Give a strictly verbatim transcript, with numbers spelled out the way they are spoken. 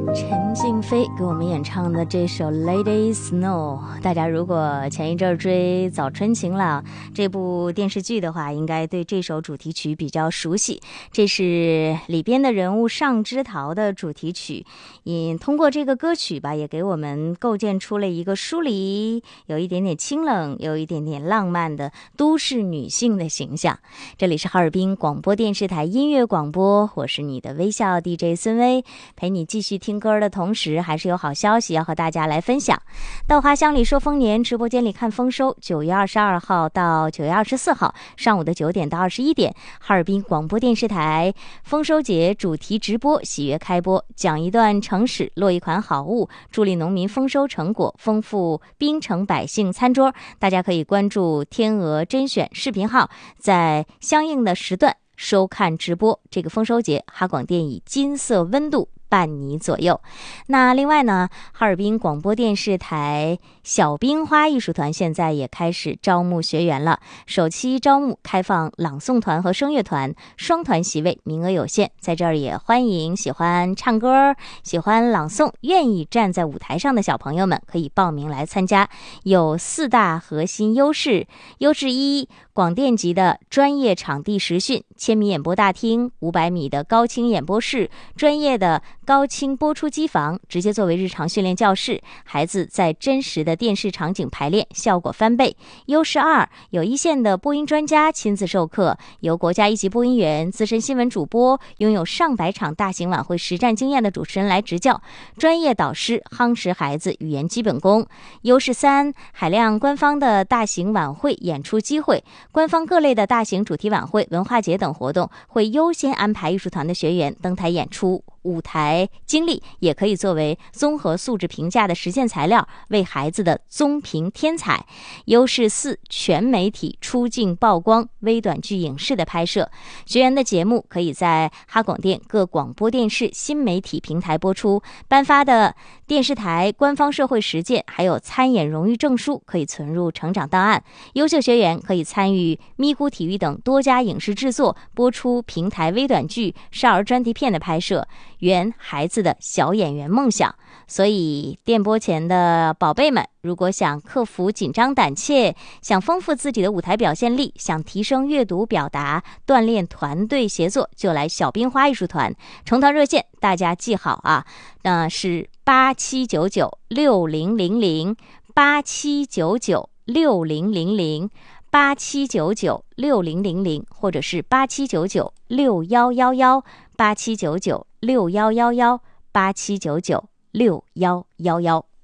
陈静飞给我们演唱的这首 Lady Snow， 大家如果前一阵追早春情了这部电视剧的话，应该对这首主题曲比较熟悉。这是里边的人物上枝桃的主题曲，也通过这个歌曲吧，也给我们构建出了一个疏离，有一点点清冷，有一点点浪漫的都市女性的形象。这里是哈尔滨广播电视台音乐广播，我是你的微笑 D J 孙薇，陪你继续听歌的同时，还是有好消息要和大家来分享。稻花香里说丰年，直播间里看丰收，九月二十二号到九月二十四号上午的九点到二十一点，哈尔滨广播电视台丰收节主题直播喜悦开播，讲一段城史，落一款好物，助力农民丰收成果，丰富滨城百姓餐桌。大家可以关注天鹅甄选视频号，在相应的时段收看直播。这个丰收节，哈广电以金色温度伴你左右。那另外呢，哈尔滨广播电视台小冰花艺术团现在也开始招募学员了，首期招募开放朗诵团和声乐团，双团席位，名额有限。在这儿也欢迎喜欢唱歌、喜欢朗诵、愿意站在舞台上的小朋友们可以报名来参加。有四大核心优势：优势一，广电级的专业场地实训，千米演播大厅、五百米的高清演播室，专业的高清播出机房，直接作为日常训练教室，孩子在真实的电视场景排练，效果翻倍。优势二，有一线的播音专家亲自授课，由国家一级播音员、资深新闻主播，拥有上百场大型晚会实战经验的主持人来执教，专业导师夯实孩子语言基本功。优势三，海量官方的大型晚会演出机会，官方各类的大型主题晚会、文化节等活动会优先安排艺术团的学员登台演出，舞台经历也可以作为综合素质评价的实践材料，为孩子的综评添彩。优势四，全媒体出镜曝光，微短剧影视的拍摄，学员的节目可以在哈广电各广播电视新媒体平台播出，颁发的电视台官方社会实践还有参演荣誉证书可以存入成长档案。优秀学员可以参与咪咕体育等多家影视制作，播出平台微短剧、少儿专题片的拍摄，圆孩子的小演员梦想。所以电波前的宝贝们，如果想克服紧张胆怯，想丰富自己的舞台表现力，想提升阅读表达，锻炼团队协作，就来小冰花艺术团。成团热线大家记好啊，那是八七九九六零零零，八七九九六零零零，八七九九六零零零，或者是八七九九六一一一，八七九九六一一一，八七九九六一一一。